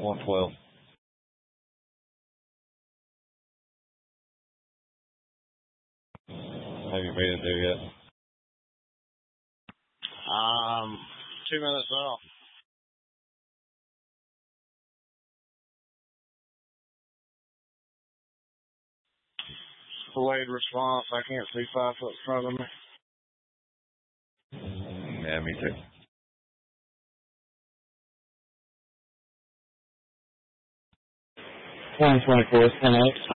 112. Have you made it there yet? 2 minutes off. Delayed response. I can't see 5 foot in front of me. Yeah, me too. 2024, 10X.